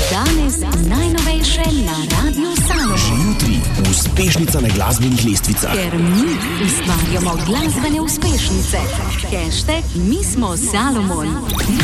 Danes najnovejše na Radiu Salomon. Jutri uspešnica na glasbenih lestvicah. Ker mi ustvarjamo glasbene uspešnice. #, mi smo Salomon.